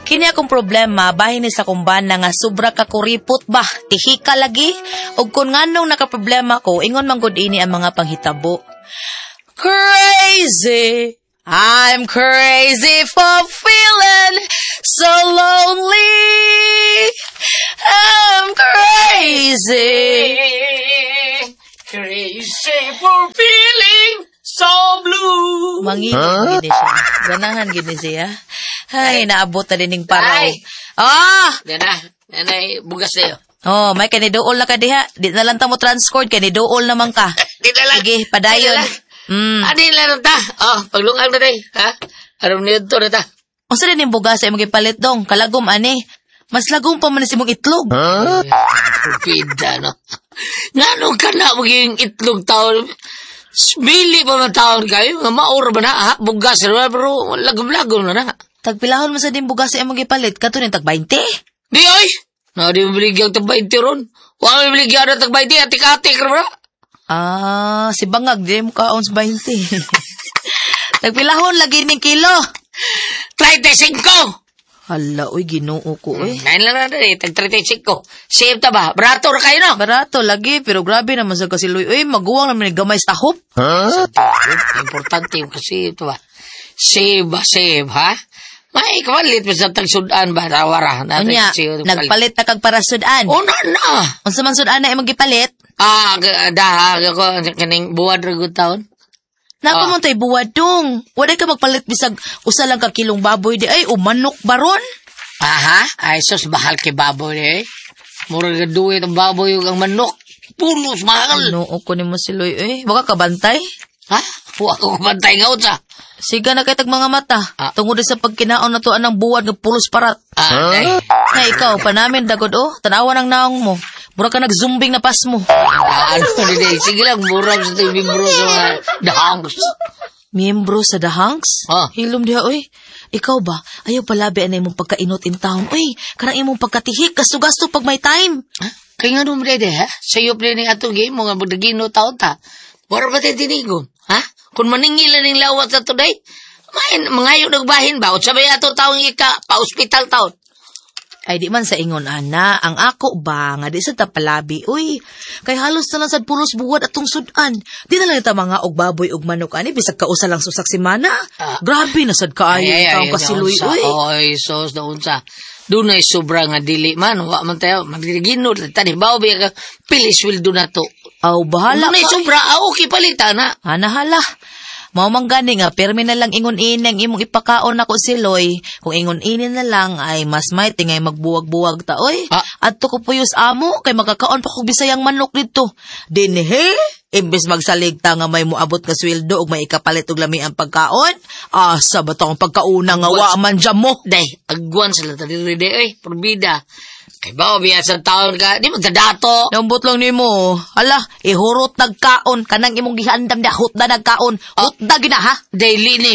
Kini akong problema bahin ni sa kumbana nga sobra ka kuripot ba, tihika lagi. Ug kun nganong nakaproblema ko, ingon man gud ini ang mga panghitabo. Crazy, I'm crazy for feeling so lonely. I'm crazy. Crazy for feeling so blue. Mangingon gini siya. Ganahan gini siya. Ay, naabot na dining paraw. Ay. Yan na. Nanay, bugas na yun. Oh, may kanidool na ka diha. Di na lang ta mo transcord, kanidool naman ka. Di na lang. Sige, padayon. Adi lang ta. Paglungang na tayo. Ha? Aram nito na ta. O sa rin yung bugas ay magipalit dong. Kalagom, ani. Mas lagom pa man si mong itlog. Pida, no? Nganong ka na magiging itlog taon? Bili pa man taon kayo. Nga maura ba na? Ha? Bugas na. Pero lagom-lagom na na. Tagpilahon mo sa din bugas ay magipalit. Kato rin tag 20. Di ay! Di mo biligyan tag 20 ron. Wala mo biligyan na tag 20. Atik-atik na ba? Si Bangag. Di mo kaon sa 20. Tagpilahon lagi ning kilo. 35! Hala, uy, ginoo ko, eh. Nain lang na rin, tag 35. Save ta ba? Barato na kayo, no? Barato, lagi, pero grabe naman sa kasiloy. Uy, maguwang naman yung gamay sa hop. Importante yung kasi ito ba? Save, ha? May kapalit pa sa tagsudan ba? Rawara. Anya, nagpalit na kag para sudan. O, na. Unsa man sudan na imong gipalit? Ako, kaning buwad ragot taon. Napamuntay buwad dong. Wala ka magpalit bisag usa lang ka kilong baboy di ay manok baron. Aha, ay sus bahal kay baboy eh. Murag duwe ang baboy ug ang manok. Pulos mahal. Ano ko nimo siloy baka ka bantay? Ha? Wa ko bantay nga unsa. Siga na kay tag mga mata. Tungod sa pagkinaon na to anang buwad nga pulos parat. Na ikaw pa namin dagod tanawan ang naong mo. Mura ka nagzumbing na pas mo. Sige lang, mura sa ito membro sa mga dahangs. Membro sa dahangs? Hilom diha, Ikaw ba? Ayaw palabi anay mong pagkainot in town. Karang imong pagkatihik, gasto-gasto pag may time. Kaya nga nung dede, ha? Sa'yo pa rin ang atong game, mga magdagino taon ta. Wala ba tayo tinigon? Ha? Kung maningilan ng lawat sa today, mangayo nagbahin ba? O sabay ato taong ika, pa-hospital taon. Ay di man sa ingon ana, ang ako ba nga di sa tapalabi, kay halos na lang sad pulos buwad atong sudan. Di na lang ita mga og baboy og manok ani bisag kausa lang susak simana. Grabe na sad kaayo ikaw kasiloy, Oy, sos na unsa. Dunay sobra nga dili man, wa man tayo magdigino tani bawo biya ka pilis will do na to. Aw bahala. Dunay sobra, okay palitan na. Hala. Mao man gani nga permi na lang ingon ineng imong ipakaon nako siloy. Kung ingon inin na lang ay mas may tingay magbuwag-buwag ta Adto ko puyos amo kay magkakaon pa kog bisayang manok dito. Dinhe, imbes magsaligta nga may moabot nga sweldo ug may ikapalit og lami ang pagkaon. Asa ba tong pagkauna nga wa man jam mo? Day, agwan sila ta diri porbida. Kay bawo biya sa taon ka, di magkadato. Nambot lang nimo. Hala, ihurot nagkaon kanang imong gihandam da hutda nagkaon. Hutda gina ha? Daily ni